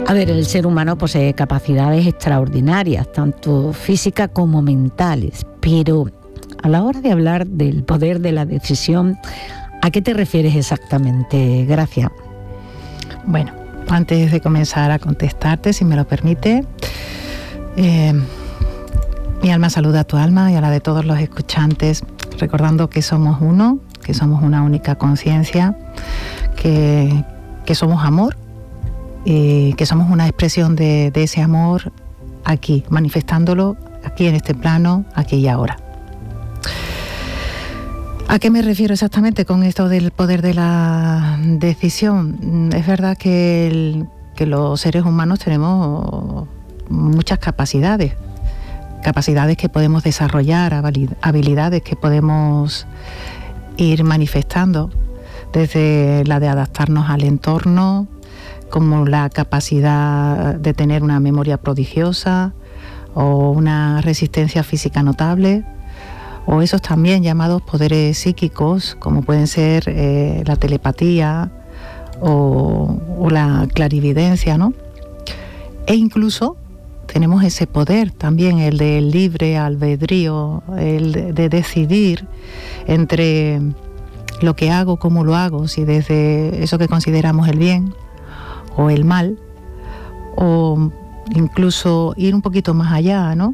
A ver, el ser humano posee capacidades extraordinarias, tanto físicas como mentales, pero a la hora de hablar del poder de la decisión, ¿a qué te refieres exactamente, Gracia? Bueno, antes de comenzar a contestarte, si me lo permite, mi alma saluda a tu alma y a la de todos los escuchantes, recordando que somos uno, que somos una única conciencia, que somos amor y que somos una expresión de ese amor aquí, manifestándolo aquí en este plano, aquí y ahora. ¿A qué me refiero exactamente con esto del poder de la decisión? Es verdad que los seres humanos tenemos muchas capacidades que podemos desarrollar, habilidades que podemos ir manifestando, desde la de adaptarnos al entorno, como la capacidad de tener una memoria prodigiosa o una resistencia física notable, o esos también llamados poderes psíquicos, como pueden ser la telepatía o la clarividencia, ¿no? E incluso tenemos ese poder también, el del libre albedrío, el de decidir entre lo que hago, cómo lo hago, si desde eso que consideramos el bien o el mal, o incluso ir un poquito más allá, ¿no?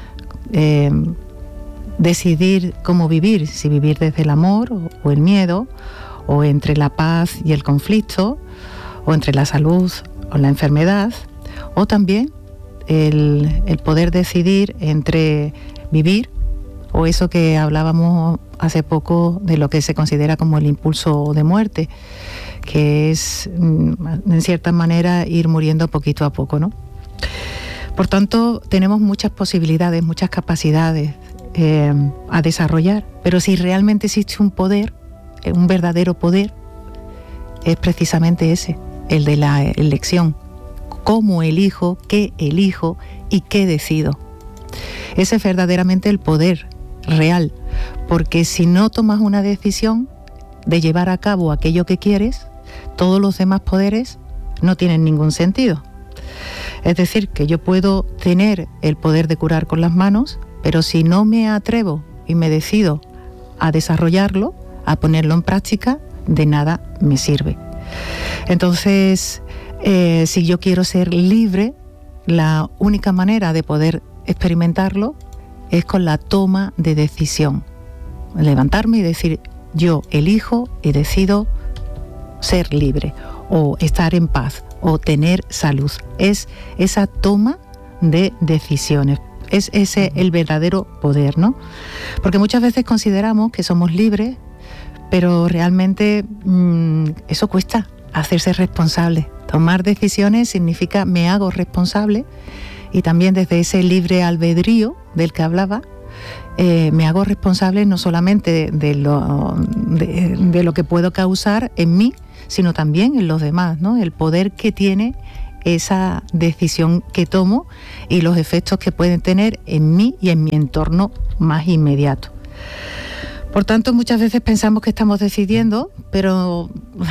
Decidir cómo vivir, si vivir desde el amor o el miedo, o entre la paz y el conflicto, o entre la salud o la enfermedad, o también el poder decidir entre vivir o eso que hablábamos hace poco de lo que se considera como el impulso de muerte, que es en cierta manera ir muriendo poquito a poco, ¿no? Por tanto, tenemos muchas posibilidades, muchas capacidades a desarrollar, pero si realmente existe un poder, un verdadero poder, es precisamente ese, el de la elección. Cómo elijo, qué elijo y qué decido. Ese es verdaderamente el poder real, porque si no tomas una decisión de llevar a cabo aquello que quieres, todos los demás poderes no tienen ningún sentido. Es decir, que yo puedo tener el poder de curar con las manos, pero si no me atrevo y me decido a desarrollarlo, a ponerlo en práctica, de nada me sirve. Entonces, si yo quiero ser libre, la única manera de poder experimentarlo es con la toma de decisión. Levantarme y decir, yo elijo y decido ser libre, o estar en paz, o tener salud. Es esa toma de decisiones. Es ese el verdadero poder, ¿no? Porque muchas veces consideramos que somos libres, pero realmente eso cuesta, hacerse responsable. Tomar decisiones significa me hago responsable, y también desde ese libre albedrío del que hablaba, me hago responsable no solamente de lo que puedo causar en mí, sino también en los demás, ¿no? El poder que tiene esa decisión que tomo y los efectos que pueden tener en mí y en mi entorno más inmediato. Por tanto, muchas veces pensamos que estamos decidiendo, pero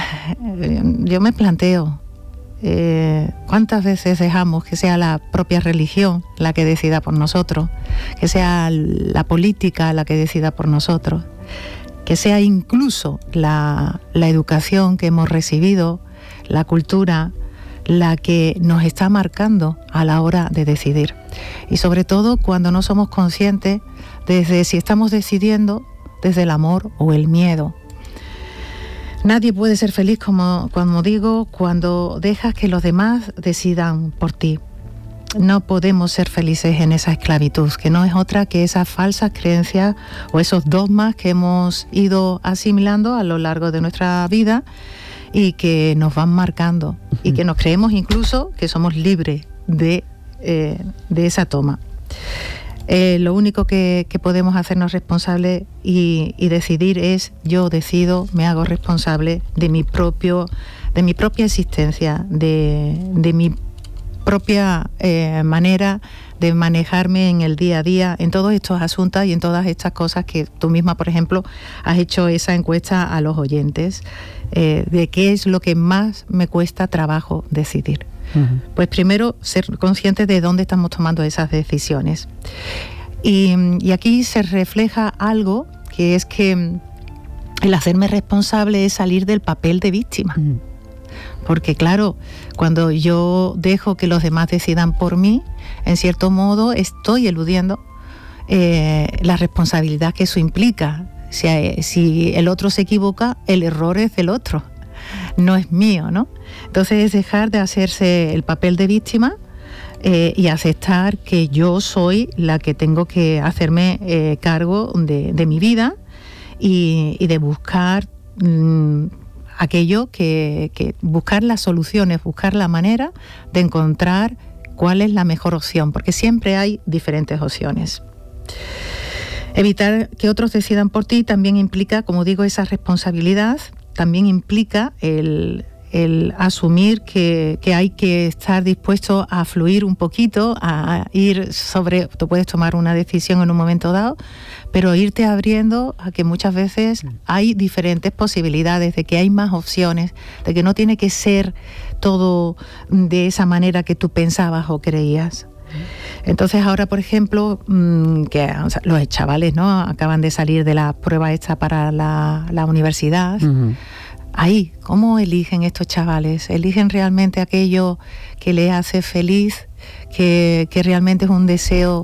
yo me planteo, ¿cuántas veces dejamos que sea la propia religión la que decida por nosotros, que sea la política la que decida por nosotros, que sea incluso la educación que hemos recibido, la cultura, la que nos está marcando a la hora de decidir? Y sobre todo cuando no somos conscientes desde si estamos decidiendo desde el amor o el miedo. Nadie puede ser feliz, como digo, cuando dejas que los demás decidan por ti. No podemos ser felices en esa esclavitud, que no es otra que esas falsas creencias o esos dogmas que hemos ido asimilando a lo largo de nuestra vida y que nos van marcando y que nos creemos incluso que somos libres de esa toma. Lo único que podemos hacernos responsables y decidir es: yo decido, me hago responsable de mi propia existencia, de mi propia manera de manejarme en el día a día, en todos estos asuntos y en todas estas cosas que tú misma, por ejemplo, has hecho esa encuesta a los oyentes, de qué es lo que más me cuesta trabajo decidir. Pues primero ser conscientes de dónde estamos tomando esas decisiones. Y aquí se refleja algo, que es que el hacerme responsable es salir del papel de víctima. Porque claro, cuando yo dejo que los demás decidan por mí, en cierto modo estoy eludiendo la responsabilidad que eso implica. Si el otro se equivoca, el error es del otro, no es mío, ¿no? Entonces es dejar de hacerse el papel de víctima y aceptar que yo soy la que tengo que hacerme cargo de mi vida y de buscar aquello que buscar las soluciones, buscar la manera de encontrar cuál es la mejor opción, porque siempre hay diferentes opciones. Evitar que otros decidan por ti también implica, como digo, esa responsabilidad, también implica el asumir que hay que estar dispuesto a fluir un poquito, a ir sobre... Tú puedes tomar una decisión en un momento dado, pero irte abriendo a que muchas veces hay diferentes posibilidades, de que hay más opciones, de que no tiene que ser todo de esa manera que tú pensabas o creías. Entonces ahora, por ejemplo, que los chavales, ¿no?, acaban de salir de la prueba esta para la universidad. Ahí, ¿cómo eligen estos chavales? ¿Eligen realmente aquello que les hace feliz, que realmente es un deseo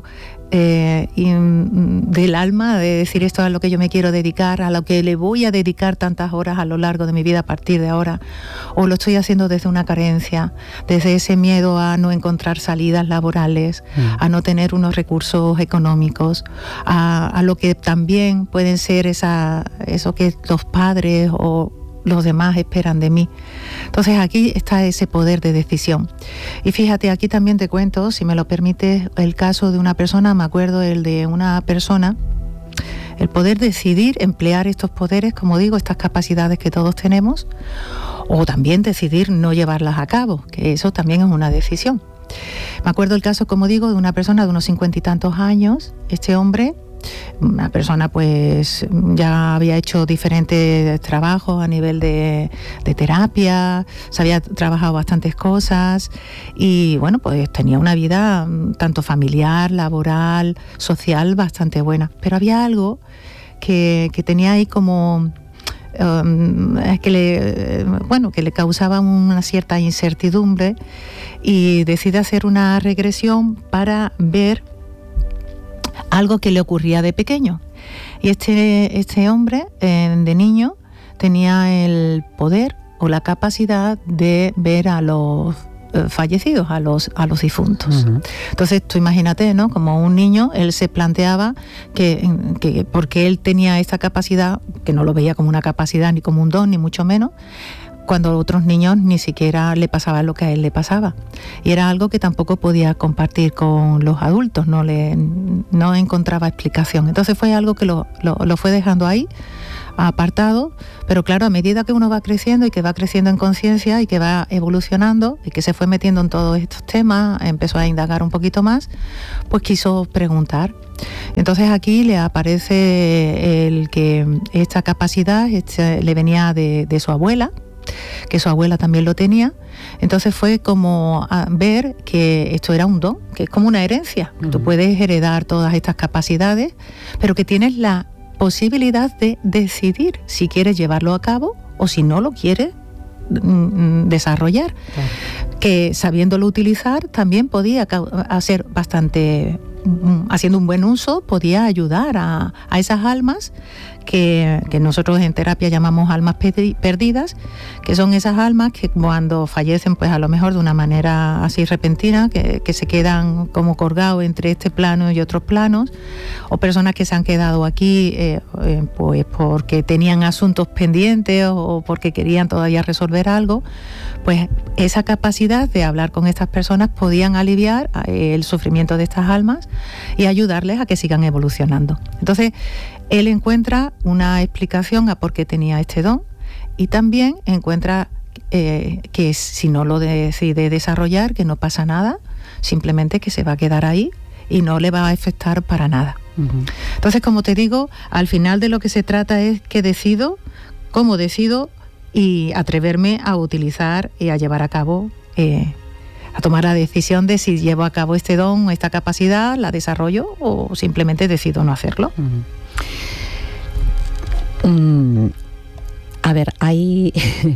del alma, de decir esto es a lo que yo me quiero dedicar, a lo que le voy a dedicar tantas horas a lo largo de mi vida a partir de ahora? ¿O lo estoy haciendo desde una carencia, desde ese miedo a no encontrar salidas laborales, a no tener unos recursos económicos, a lo que también pueden ser eso que los padres o los demás esperan de mí? Entonces aquí está ese poder de decisión. Y fíjate, aquí también te cuento, si me lo permites, el caso de una persona. Me acuerdo el de una persona, el poder decidir emplear estos poderes, como digo, estas capacidades que todos tenemos, o también decidir no llevarlas a cabo, que eso también es una decisión. Me acuerdo el caso, como digo, de una persona de unos 50 y tantos años. Este hombre, una persona pues ya había hecho diferentes trabajos a nivel de terapia, se había trabajado bastantes cosas y bueno, pues tenía una vida tanto familiar, laboral, social bastante buena, pero había algo que tenía ahí como que le causaba una cierta incertidumbre, y decide hacer una regresión para ver algo que le ocurría de pequeño. Y este hombre, de niño, tenía el poder o la capacidad de ver a los fallecidos, a los difuntos. Entonces tú imagínate, ¿no?, como un niño, él se planteaba que porque él tenía esta capacidad, que no lo veía como una capacidad ni como un don, ni mucho menos, cuando a otros niños ni siquiera le pasaba lo que a él le pasaba. Y era algo que tampoco podía compartir con los adultos, no encontraba explicación. Entonces fue algo que lo fue dejando ahí, apartado, pero claro, a medida que uno va creciendo y que va creciendo en conciencia y que va evolucionando y que se fue metiendo en todos estos temas, empezó a indagar un poquito más, pues quiso preguntar. Entonces aquí le aparece el que esta capacidad le venía de su abuela, que su abuela también lo tenía. Entonces fue como a ver que esto era un don, que es como una herencia. Tú puedes heredar todas estas capacidades, pero que tienes la posibilidad de decidir si quieres llevarlo a cabo o si no lo quieres desarrollar. Claro. Que sabiéndolo utilizar también podía hacer bastante, haciendo un buen uso, podía ayudar a esas almas que nosotros en terapia llamamos almas perdidas, que son esas almas que cuando fallecen, pues a lo mejor de una manera así repentina, que se quedan como colgados entre este plano y otros planos, o personas que se han quedado aquí pues porque tenían asuntos pendientes o porque querían todavía resolver algo. Pues esa capacidad de hablar con estas personas podían aliviar el sufrimiento de estas almas y ayudarles a que sigan evolucionando. Entonces él encuentra una explicación a por qué tenía este don, y también encuentra que si no lo decide desarrollar, que no pasa nada, simplemente que se va a quedar ahí y no le va a afectar para nada. Entonces, como te digo, al final de lo que se trata es que decido, cómo decido, y atreverme a utilizar y a llevar a cabo a tomar la decisión de si llevo a cabo este don, esta capacidad, la desarrollo o simplemente decido no hacerlo. A ver, hay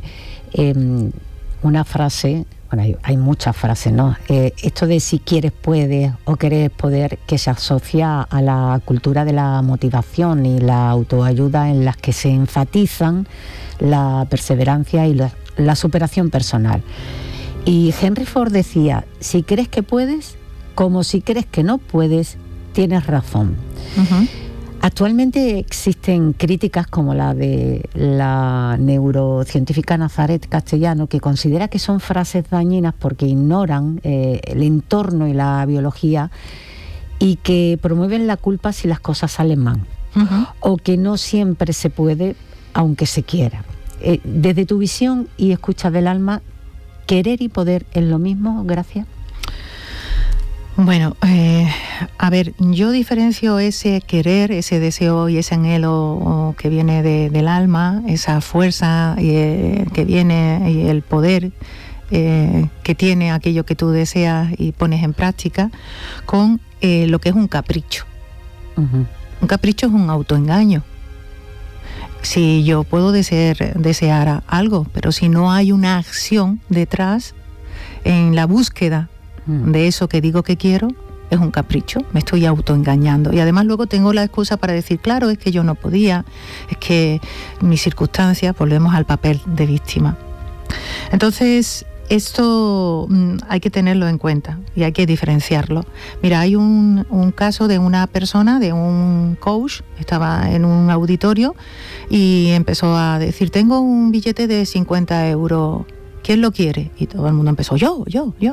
una frase, bueno, hay muchas frases, ¿no? Esto de si quieres puedes o querer poder, que se asocia a la cultura de la motivación y la autoayuda, en las que se enfatizan la perseverancia y la superación personal. Y Henry Ford decía, si crees que puedes, como si crees que no puedes, tienes razón. Uh-huh. Actualmente existen críticas como la de la neurocientífica Nazaret Castellano, que considera que son frases dañinas porque ignoran el entorno y la biología, y que promueven la culpa si las cosas salen mal, uh-huh, o que no siempre se puede aunque se quiera. Desde tu visión y escucha del alma, ¿querer y poder es lo mismo? Gracias. Bueno, a ver, yo diferencio ese querer, ese deseo y ese anhelo que viene del alma, esa fuerza que viene y el poder que tiene aquello que tú deseas y pones en práctica, con lo que es un capricho. Uh-huh. Un capricho es un autoengaño. Si yo puedo desear algo, pero si no hay una acción detrás en la búsqueda de eso que digo que quiero, es un capricho, me estoy autoengañando. Y además luego tengo la excusa para decir, claro, es que yo no podía, es que mis circunstancias, volvemos al papel de víctima. Entonces, esto hay que tenerlo en cuenta y hay que diferenciarlo. Mira, hay un caso de una persona, de un coach, estaba en un auditorio y empezó a decir, tengo un billete de 50 euros, ¿quién lo quiere? Y todo el mundo empezó, yo.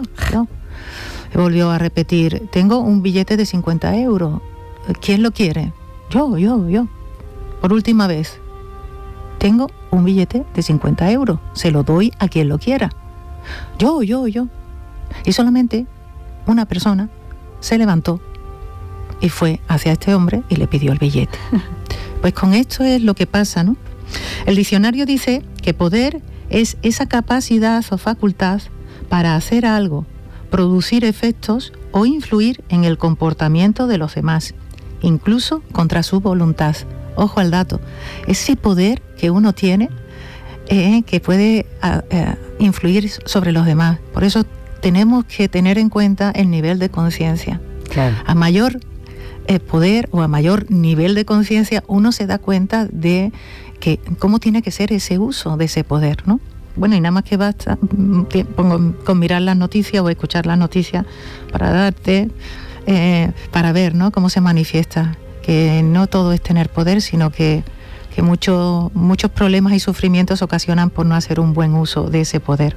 Y volvió a repetir, tengo un billete de 50 euros, ¿quién lo quiere? Yo. Por última vez, tengo un billete de 50 euros, se lo doy a quien lo quiera. Yo. Y solamente una persona se levantó y fue hacia este hombre y le pidió el billete. Pues con esto es lo que pasa, ¿no? El diccionario dice que poder es esa capacidad o facultad para hacer algo, producir efectos o influir en el comportamiento de los demás, incluso contra su voluntad. Ojo al dato, ese poder que uno tiene que puede influir sobre los demás. Por eso tenemos que tener en cuenta el nivel de conciencia. Claro. A mayor poder o a mayor nivel de conciencia, uno se da cuenta de que cómo tiene que ser ese uso de ese poder, ¿no? Bueno, y nada más que basta con mirar las noticias o escuchar las noticias para para ver, ¿no?, cómo se manifiesta, que no todo es tener poder, sino que muchos problemas y sufrimientos ocasionan por no hacer un buen uso de ese poder.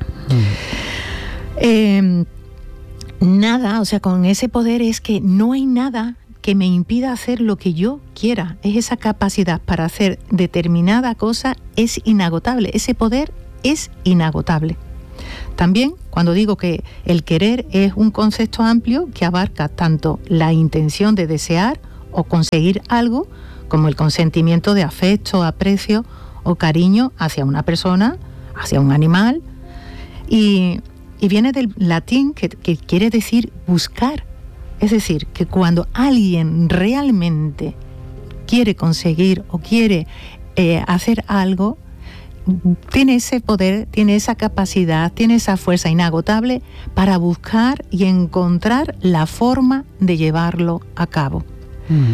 Nada, o sea, con ese poder es que no hay nada que me impida hacer lo que yo quiera. Es esa capacidad para hacer determinada cosa, es inagotable. Ese poder es inagotable. También, cuando digo que el querer es un concepto amplio que abarca tanto la intención de desear o conseguir algo, como el consentimiento de afecto, aprecio o cariño hacia una persona, hacia un animal, y viene del latín que quiere decir buscar. Es decir, que cuando alguien realmente quiere conseguir o quiere hacer algo, tiene ese poder, tiene esa capacidad, tiene esa fuerza inagotable para buscar y encontrar la forma de llevarlo a cabo. Uh-huh.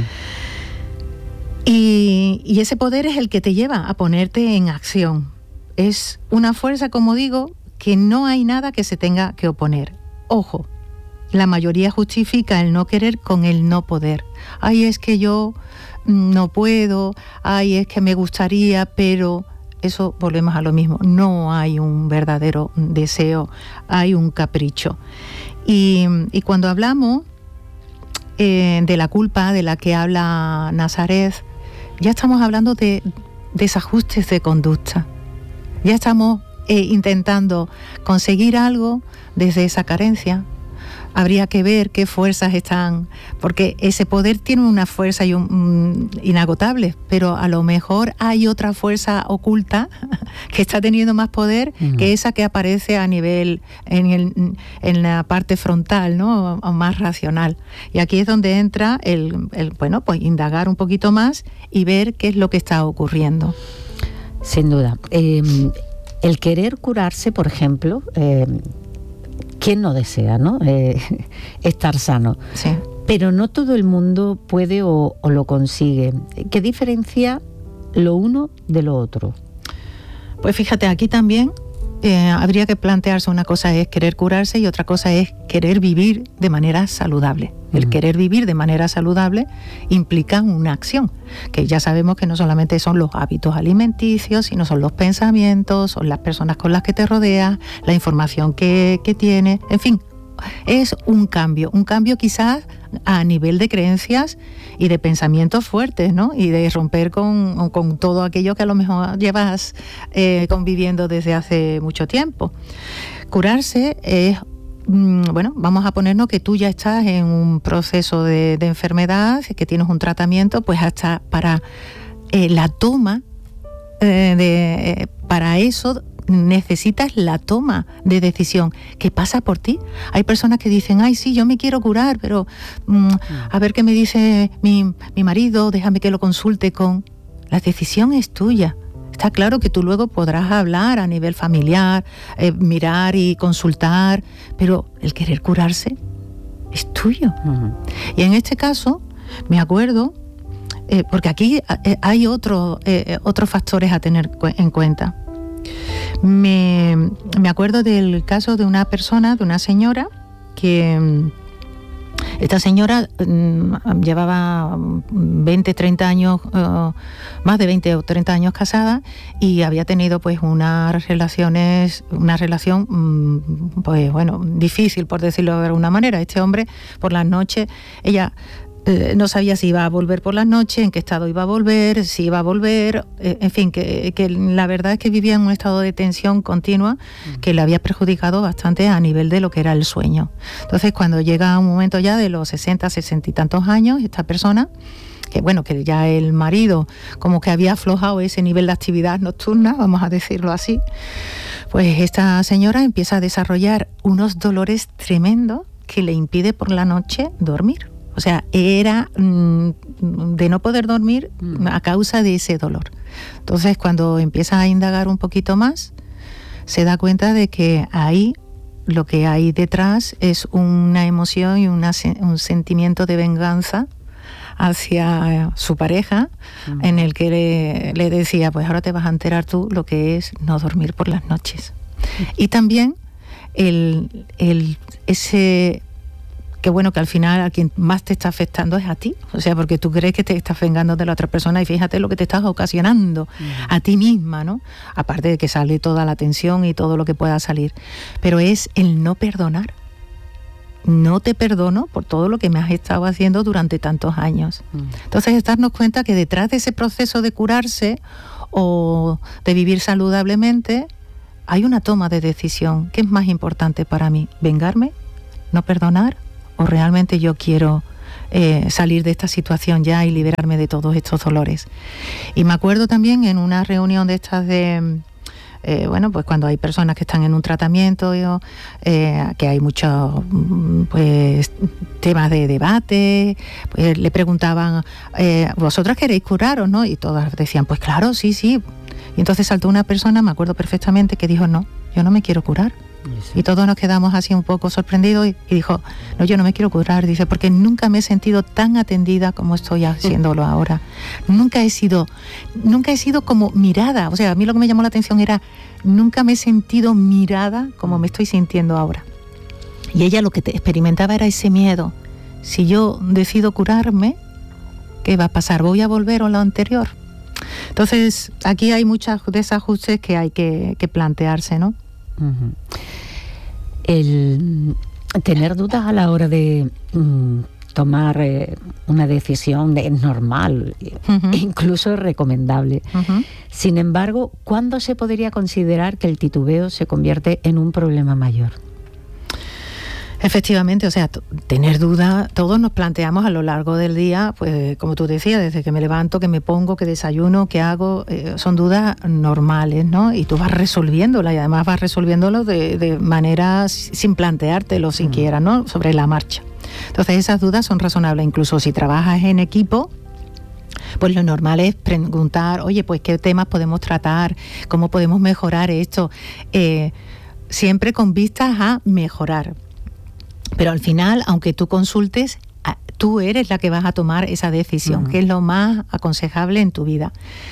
Y ese poder es el que te lleva a ponerte en acción. Es una fuerza, como digo, que no hay nada que se tenga que oponer. Ojo, la mayoría justifica el no querer con el no poder. Ay, es que yo no puedo, ay, es que me gustaría, pero eso, volvemos a lo mismo. No hay un verdadero deseo, hay un capricho. Y cuando hablamos de la culpa de la que habla Nazaret, ya estamos hablando de desajustes de conducta. Ya estamos intentando conseguir algo desde esa carencia, habría que ver qué fuerzas están, porque ese poder tiene una fuerza inagotable, pero a lo mejor hay otra fuerza oculta que está teniendo más poder que esa que aparece a nivel, en la parte frontal, ¿no? O más racional. Y aquí es donde entra bueno, pues indagar un poquito más y ver qué es lo que está ocurriendo. Sin duda. El querer curarse, por ejemplo, ¿quién no desea, no? Estar sano. Sí. Pero no todo el mundo puede o lo consigue. ¿Qué diferencia lo uno de lo otro? Pues fíjate, aquí también habría que plantearse, una cosa es querer curarse y otra cosa es querer vivir de manera saludable. El querer vivir de manera saludable implica una acción, que ya sabemos que no solamente son los hábitos alimenticios, sino son los pensamientos, son las personas con las que te rodeas, la información que tienes, en fin, es un cambio quizás a nivel de creencias y de pensamientos fuertes, ¿no? Y de romper con todo aquello que a lo mejor llevas conviviendo desde hace mucho tiempo. Curarse es, bueno, vamos a ponernos que tú ya estás en un proceso de enfermedad, que tienes un tratamiento, pues hasta para la toma para eso necesitas la toma de decisión que pasa por ti. Hay personas que dicen, ay, sí, yo me quiero curar, pero a ver qué me dice mi marido, déjame que lo consulte con... La decisión es tuya. Está claro que tú luego podrás hablar a nivel familiar, mirar y consultar, pero el querer curarse es tuyo. Y en este caso, me acuerdo, porque aquí hay otros factores a tener en cuenta. Me acuerdo del caso de una persona, de una señora, que esta señora llevaba 20, 30 años, más de 20 o 30 años casada, y había tenido pues una relación pues bueno, difícil, por decirlo de alguna manera. Este hombre, por las noches, ella no sabía si iba a volver por las noches, en qué estado iba a volver, si iba a volver, en fin, que la verdad es que vivía en un estado de tensión continua que le había perjudicado bastante a nivel de lo que era el sueño. Entonces, cuando llega un momento ya de los 60 y tantos años, esta persona, que bueno, que ya el marido como que había aflojado ese nivel de actividad nocturna, vamos a decirlo así, pues esta señora empieza a desarrollar unos dolores tremendos que le impide por la noche dormir. O sea, era de no poder dormir a causa de ese dolor. Entonces, cuando empieza a indagar un poquito más, se da cuenta de que ahí lo que hay detrás es una emoción y un sentimiento de venganza hacia su pareja, en el que le decía, pues ahora te vas a enterar tú lo que es no dormir por las noches. Y también ese... que bueno, que al final a quien más te está afectando es a ti, o sea, porque tú crees que te estás vengando de la otra persona y fíjate lo que te estás ocasionando a ti misma, ¿no? Aparte de que sale toda la tensión y todo lo que pueda salir, pero es el no perdonar. No te perdono por todo lo que me has estado haciendo durante tantos años. Entonces, es darnos cuenta que detrás de ese proceso de curarse o de vivir saludablemente hay una toma de decisión. ¿Qué es más importante para mí? ¿Vengarme? ¿No perdonar? ¿O realmente yo quiero salir de esta situación ya y liberarme de todos estos dolores? Y me acuerdo también en una reunión de estas de... bueno, pues cuando hay personas que están en un tratamiento, que hay muchos pues temas de debate, pues le preguntaban, ¿vosotras queréis curaros, no? Y todas decían, pues claro, sí, sí. Y entonces saltó una persona, me acuerdo perfectamente, que dijo, no, yo no me quiero curar. Y todos nos quedamos así un poco sorprendidos y dijo, no, yo no me quiero curar, dice, porque nunca me he sentido tan atendida como estoy haciéndolo ahora. Nunca he sido como mirada, o sea, a mí lo que me llamó la atención era, nunca me he sentido mirada como me estoy sintiendo ahora. Y ella lo que experimentaba era ese miedo. Si yo decido curarme, ¿qué va a pasar? ¿Voy a volver a lo anterior? Entonces, aquí hay muchos desajustes que hay que plantearse, ¿no? El tener dudas a la hora de tomar una decisión es normal, incluso es recomendable. Sin embargo, ¿cuándo se podría considerar que el titubeo se convierte en un problema mayor? Efectivamente, o sea, tener dudas, todos nos planteamos a lo largo del día, pues como tú decías, desde que me levanto, que me pongo, que desayuno, que hago, son dudas normales, ¿no? Y tú vas resolviéndolas y además vas resolviéndolo de manera sin planteártelo siquiera, ¿no? Sobre la marcha. Entonces esas dudas son razonables, incluso si trabajas en equipo. Pues lo normal es preguntar, oye, pues qué temas podemos tratar, cómo podemos mejorar esto, siempre con vistas a mejorar. Pero al final, aunque tú consultes, tú eres la que vas a tomar esa decisión, que es lo más aconsejable en tu vida.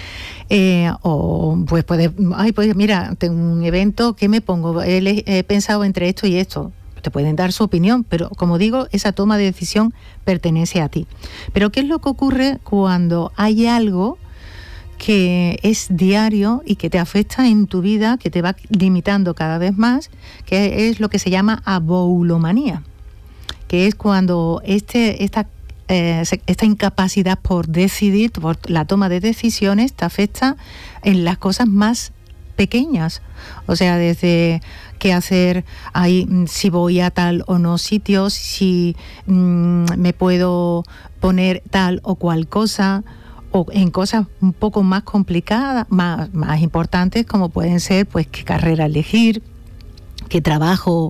O pues puedes, pues mira, tengo un evento, ¿qué me pongo? He pensado entre esto y esto. Te pueden dar su opinión, pero como digo, esa toma de decisión pertenece a ti. Pero ¿qué es lo que ocurre cuando hay algo que es diario y que te afecta en tu vida, que te va limitando cada vez más, que es lo que se llama aboulomanía, que es cuando esta incapacidad por decidir, por la toma de decisiones, te afecta en las cosas más pequeñas, o sea, desde qué hacer, si voy a tal o no sitio, si me puedo poner tal o cual cosa, o en cosas un poco más complicadas, más importantes, como pueden ser, pues, qué carrera elegir, qué trabajo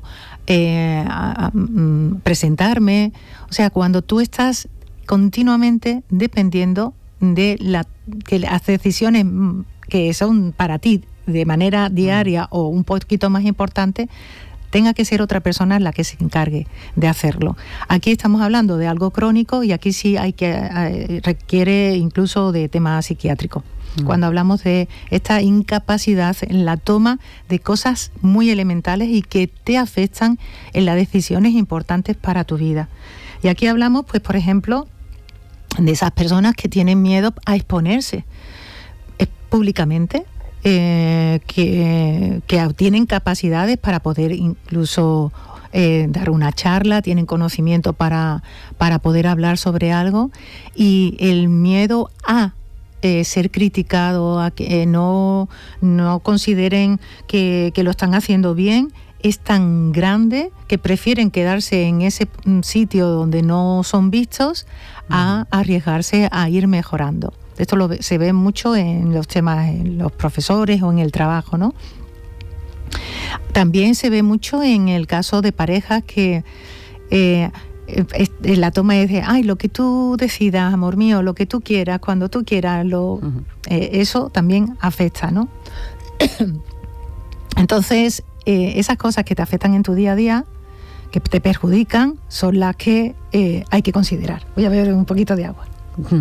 presentarme. O sea, cuando tú estás continuamente dependiendo de que las decisiones que son para ti de manera diaria o un poquito más importante, tenga que ser otra persona la que se encargue de hacerlo. Aquí estamos hablando de algo crónico y aquí sí requiere incluso de tema psiquiátrico. Cuando hablamos de esta incapacidad en la toma de cosas muy elementales y que te afectan en las decisiones importantes para tu vida. Y aquí hablamos, pues, por ejemplo, de esas personas que tienen miedo a exponerse públicamente, que tienen capacidades para poder incluso dar una charla, tienen conocimiento para poder hablar sobre algo, y el miedo a ser criticado, a que no consideren que lo están haciendo bien, es tan grande que prefieren quedarse en ese sitio donde no son vistos a arriesgarse a ir mejorando. Esto se ve mucho en los temas, en los profesores o en el trabajo, ¿no? También se ve mucho en el caso de parejas que la toma es de, lo que tú decidas, amor mío, lo que tú quieras, cuando tú quieras, eso también afecta, ¿no? Entonces, esas cosas que te afectan en tu día a día, que te perjudican, son las que hay que considerar. Voy a beber un poquito de agua.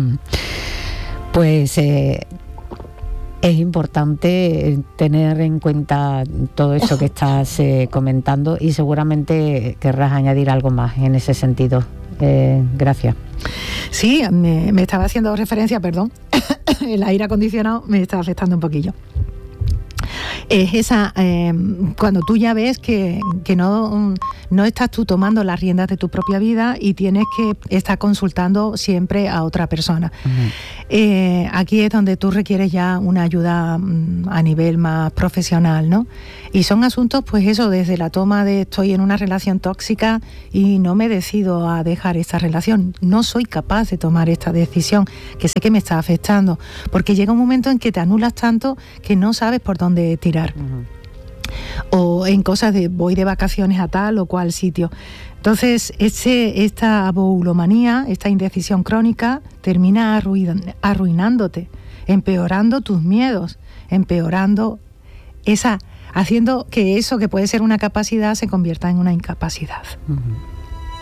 Pues es importante tener en cuenta todo eso que estás comentando, y seguramente querrás añadir algo más en ese sentido. Gracias. Sí, me estaba haciendo referencia, perdón, el aire acondicionado me está afectando un poquillo. Es esa, cuando tú ya ves que no estás tú tomando las riendas de tu propia vida y tienes que estar consultando siempre a otra persona. Aquí es donde tú requieres ya una ayuda a nivel más profesional, ¿no? Y son asuntos, pues eso, desde la toma de estoy en una relación tóxica y no me decido a dejar esta relación, no soy capaz de tomar esta decisión, que sé que me está afectando, porque llega un momento en que te anulas tanto que no sabes por dónde tirar. O en cosas de voy de vacaciones a tal o cual sitio. Entonces, esta aboulomanía, esta indecisión crónica, termina arruinándote, empeorando tus miedos, empeorando haciendo que eso que puede ser una capacidad se convierta en una incapacidad.